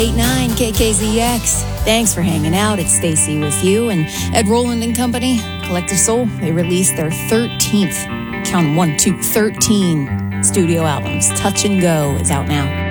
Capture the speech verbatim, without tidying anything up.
eight nine K K Z X. Thanks for hanging out. It's Stacy with you and Ed Roland and Company. Collective Soul, they released their thirteenth, count 'em, one, two, thirteen studio albums. Touch and Go is out now.